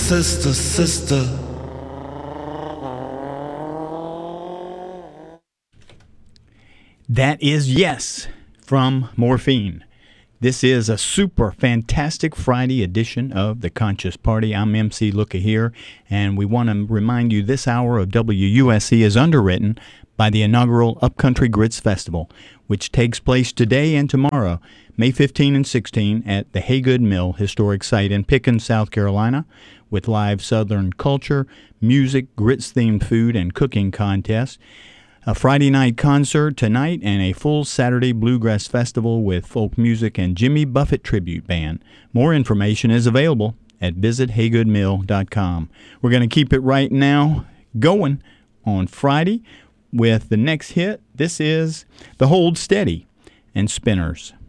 sister, sister. That is Yes from Morphine. This is a super fantastic Friday edition of The Conscious Party. I'm MC Looka here, and we want to remind you this hour of WUSC is underwritten by the inaugural Upcountry Grits Festival, which takes place today and tomorrow, May 15 and 16, at the Haygood Mill Historic Site in Pickens, South Carolina, with live Southern culture, music, grits-themed food, and cooking contests. A Friday night concert tonight and a full Saturday bluegrass festival with folk music and Jimmy Buffett tribute band. More information is available at visithaygoodmill.com. We're going to keep it right now going on Friday with the next hit. This is The Hold Steady and Spinners.